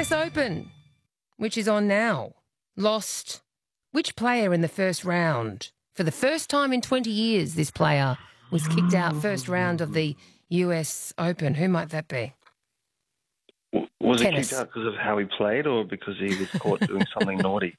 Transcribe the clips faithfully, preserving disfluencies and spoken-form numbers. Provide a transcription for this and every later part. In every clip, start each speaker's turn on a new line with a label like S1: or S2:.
S1: S Open, which is on now, lost which player in the first round? For the first time in twenty years, this player was kicked out first round of the U S Open. Who might that be?
S2: Was
S1: Tennis.
S2: he kicked out because of how he played or because he was caught doing something naughty?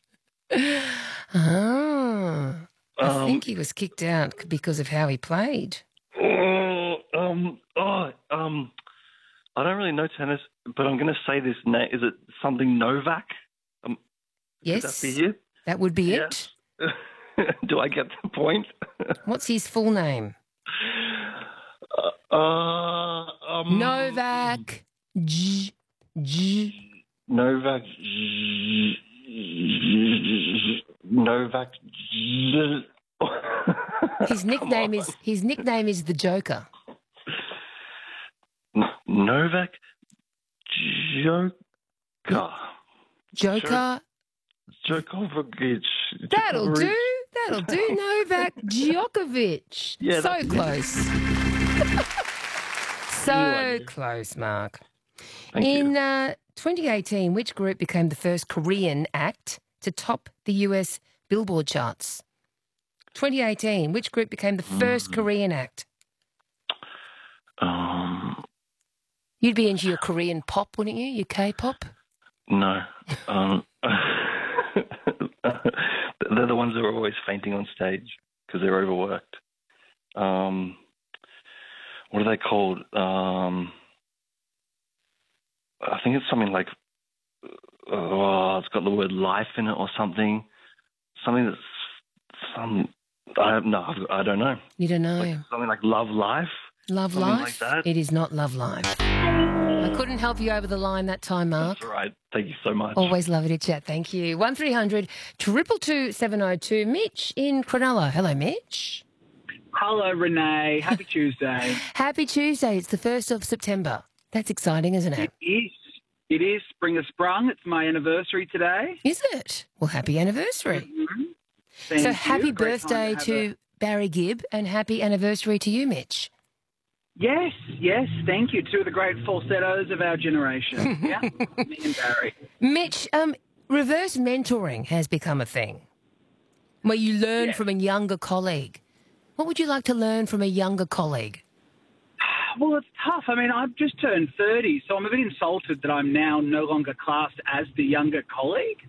S1: Ah, I
S2: Um,
S1: think he was kicked out because of how he played.
S2: Oh, um, oh, um, I don't really know tennis, but I'm going to say this name. Is it something Novak? Um,
S1: Yes,
S2: Could that be it?
S1: that would be
S2: Yes. Do I get the point?
S1: it. What's his full name?
S2: uh, um,
S1: Novak J J.
S2: Novak. Novak.
S1: His nickname is his nickname is the Joker.
S2: Novak Joker.
S1: Joker.
S2: Djokovic.
S1: That'll
S2: Djokovic.
S1: do. That'll do. Novak Djokovic.
S2: Yeah,
S1: so
S2: that's it.
S1: close. so
S2: idea.
S1: close, Mark.
S2: Thank
S1: In
S2: you.
S1: uh, twenty eighteen, which group became the first Korean act to top the U S Billboard charts? twenty eighteen, which group became the first
S2: Mm.
S1: Korean act?
S2: Um,
S1: You'd be into your Korean pop, wouldn't you? Your K-pop?
S2: no. Um, they're the ones that are always fainting on stage because they're overworked. Um, what are they called? Um, I think it's something like, oh, it's got the word life in it or something. Something that's some, I no, I've- I don't know.
S1: You don't know.
S2: Like, something like love life.
S1: Love
S2: something like
S1: Life?
S2: that.
S1: It is not Love Life. I couldn't help you over the line that time, Mark.
S2: That's all right. Thank you so much.
S1: Always lovely to chat. Thank you. one three hundred two two two seven oh two. Mitch in Cronulla. Hello, Mitch.
S3: Hello, Renee. Happy Tuesday.
S1: Happy Tuesday. It's the first of September. That's exciting, isn't it?
S3: It is. It is. Spring has sprung. It's my anniversary today.
S1: Is it? Well, happy anniversary.
S3: Mm-hmm. Thank
S1: so
S3: you.
S1: happy
S3: Great time
S1: birthday
S3: have
S1: to
S3: a-
S1: Barry Gibb and happy anniversary to you, Mitch.
S3: Yes, yes. Thank you. Two of the great falsettos of our generation. Yeah, me and Barry.
S1: Mitch, um, reverse mentoring has become a thing where you learn
S3: Yes.
S1: from a younger colleague. What would you like to learn from a younger colleague?
S3: Well, it's tough. I mean, I've just turned thirty, so I'm a bit insulted that I'm now no longer classed as the younger colleague.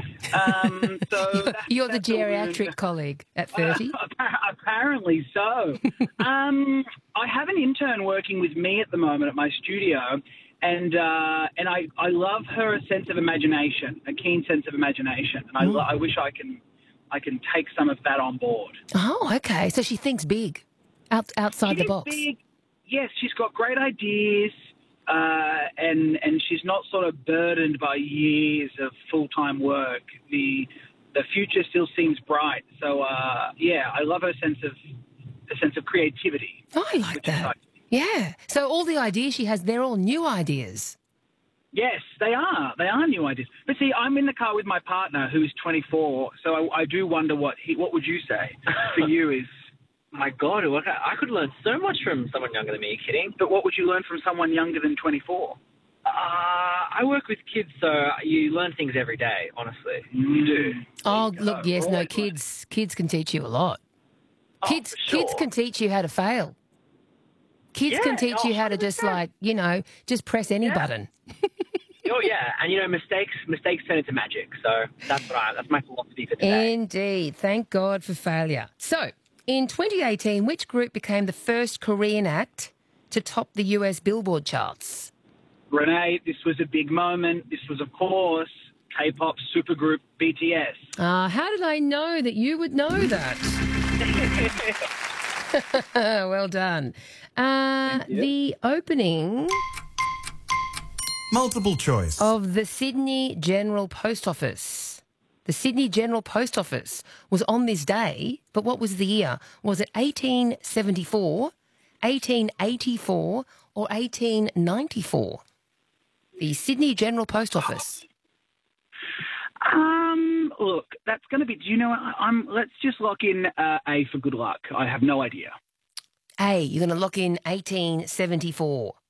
S3: Um, so
S1: You're,
S3: that's-
S1: you're the
S3: that's a weird-
S1: geriatric colleague at thirty.
S3: Apparently so. um, I have an intern working with me at the moment at my studio, and uh, and I, I love her sense of imagination, a keen sense of imagination, and I, lo- I wish I can I can take some of that on board.
S1: Oh, okay. So she thinks big, out, outside
S3: She
S1: the
S3: is
S1: box.
S3: big. Yes, she's got great ideas, uh, and and she's not sort of burdened by years of full time work. The the future still seems bright. So uh, yeah, I love her sense of a sense of creativity.
S1: Oh, I like
S3: which
S1: that.
S3: excites me.
S1: Yeah. So all the ideas she has, they're all new ideas.
S3: Yes, they are. They are new ideas. But see, I'm in the car with my partner, who is twenty-four. So I, I do wonder what he. What would you say for you is?
S4: My God, look, I could learn so much from someone younger than me. Are you kidding?
S3: But what would you learn from someone younger than twenty-four?
S4: Uh, I work with kids, so you learn things every day, honestly.
S3: You do.
S1: Oh,
S3: you
S1: look,
S3: go.
S1: yes, no,
S3: Always
S1: kids kids can teach you a lot.
S3: Oh,
S1: Kids
S3: for sure.
S1: kids can teach you how to fail. Kids can
S3: Yeah,
S1: teach you
S3: oh,
S1: how to just
S3: one hundred percent.
S1: like, you know, just press any
S3: Yeah.
S1: button.
S4: Oh yeah, and you know mistakes mistakes turn into magic. So that's what I, that's my philosophy for today.
S1: Indeed. Thank God for failure. So, in twenty eighteen, which group became the first Korean act to top the U S Billboard charts?
S3: Renee, this was a big moment. This was, of course, K-pop supergroup B T S.
S1: Ah, how did I know that you would know that? Well done. Uh, the opening
S5: Multiple choice.
S1: of the Sydney General Post Office. The Sydney General Post Office was on this day, but what was the year? Was it eighteen seventy-four, eighteen eighty-four, or eighteen ninety-four? The Sydney General Post Office.
S3: Um, look, that's going to be. Do you know? I- I'm. Let's just lock in uh, A for good luck. I have no idea.
S1: A, you're going to lock in eighteen seventy-four.